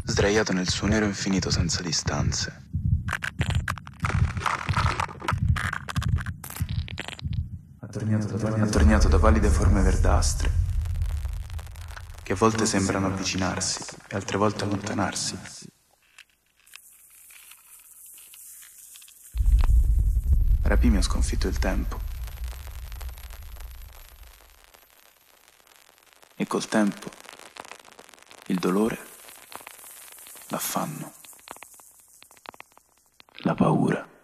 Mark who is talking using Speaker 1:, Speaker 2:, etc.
Speaker 1: sdraiato nel suo nero infinito senza distanze. Attorniato da pallide forme verdastre, che a volte sembrano avvicinarsi e altre volte allontanarsi. Rapimi ha sconfitto il tempo. E col tempo, il dolore, l'affanno, la paura.